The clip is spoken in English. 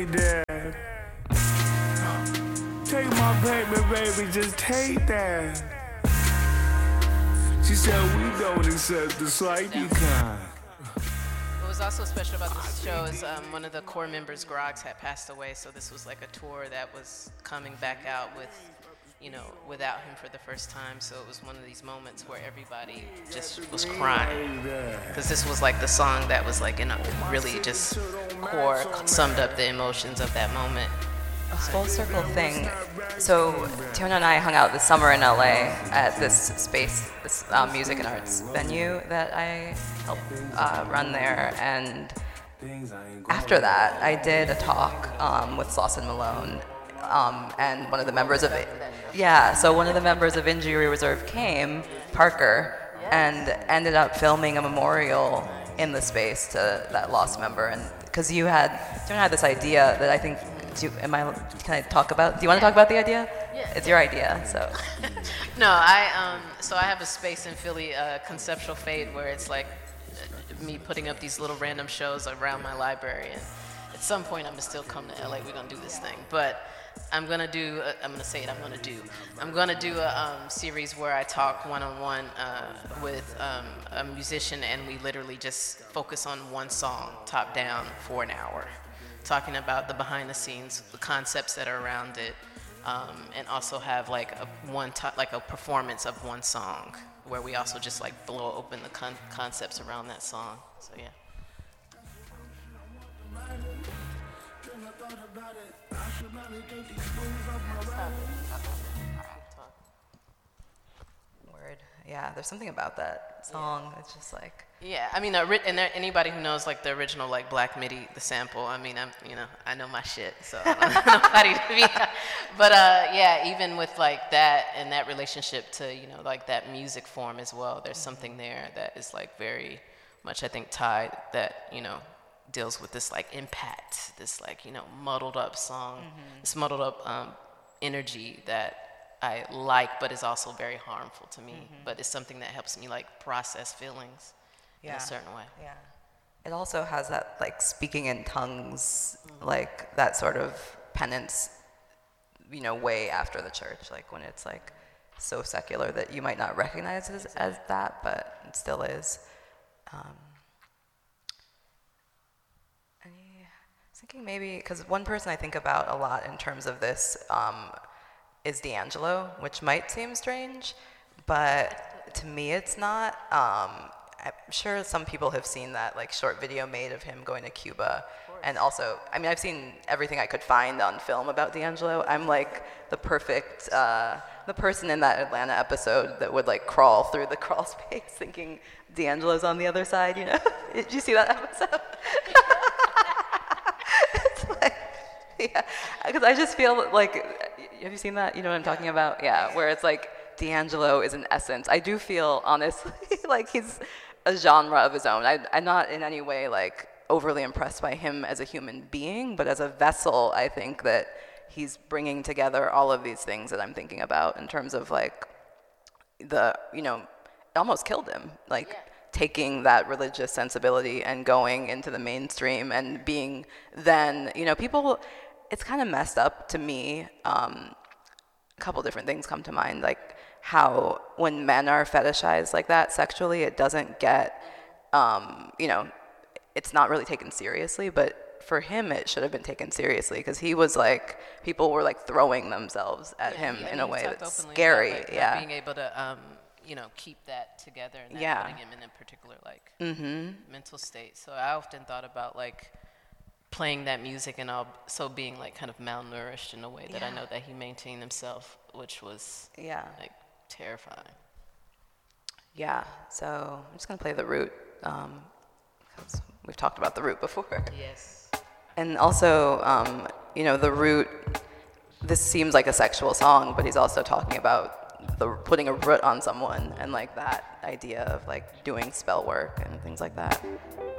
Dad, take my payment, baby, just take that. She said we don't accept the swipey kind. What was also special about this show is one of the core members, Groggs, had passed away, so this was like a tour that was coming back out with, without him for the first time. So it was one of these moments where everybody just was crying, because this was like the song that was like really just core summed up the emotions of that moment. A full circle thing. So Tiona and I hung out this summer in LA at this space, this music and arts venue that I helped run there. And after that, I did a talk with Slauson Malone, and one of the members of Injury Reserve came, Parker, and ended up filming a memorial in the space to that lost member. And because Tiona had this idea that I think. Can I talk about? Do you want to talk about the idea? Yeah. It's your idea, so. No, I have a space in Philly, Conceptual Fade, where it's like me putting up these little random shows around my library. And at some point, I'm gonna still come to LA. We're gonna do this thing, but I'm gonna do a series where I talk one-on-one with a musician, and we literally just focus on one song, top down, for an hour. Talking about the behind the scenes, the concepts that are around it, and also have like a performance of one song where we also just like blow open the concepts around that song. So yeah. Word. Yeah, there's something about that song. It's just like. Yeah, I mean, anybody who knows like the original like Black MIDI, the sample. I mean, I know my shit, so I don't know nobody to be. But yeah, even with like that and that relationship to like that music form as well, there's something there that is like very much, I think, tied that deals with this like impact, this like muddled up song, this muddled up energy that I like, but is also very harmful to me. But it's something that helps me like process feelings. In a certain way. Yeah. It also has that like speaking in tongues, like that sort of penance, way after the church, like when it's like so secular that you might not recognize it as that, but it still is. I was thinking maybe, because one person I think about a lot in terms of this is D'Angelo, which might seem strange, but to me it's not. I'm sure some people have seen that like short video made of him going to Cuba, and also, I mean, I've seen everything I could find on film about D'Angelo. I'm like the person in that Atlanta episode that would like crawl through the crawl space thinking D'Angelo's on the other side. Did you see that episode? It's like, yeah, because I just feel like, have you seen that? You know what I'm talking about? Yeah, where it's like D'Angelo is an essence. I do feel honestly like he's a genre of his own. I'm not in any way like overly impressed by him as a human being, but as a vessel, I think that he's bringing together all of these things that I'm thinking about in terms of like it almost killed him, like taking that religious sensibility and going into the mainstream and being then, people, it's kind of messed up to me. A couple different things come to mind, like how when men are fetishized like that sexually, it doesn't get, it's not really taken seriously, but for him it should have been taken seriously, because he was like, people were like throwing themselves at him in a way that's scary. About, like, being able to, keep that together and putting him in a particular like mental state. So I often thought about like playing that music and also being like kind of malnourished in a way that I know that he maintained himself, which was like terrifying. Yeah, so I'm just gonna play The Root, because we've talked about The Root before. Yes. And also, The Root, this seems like a sexual song, but he's also talking about putting a root on someone and like that idea of like doing spell work and things like that.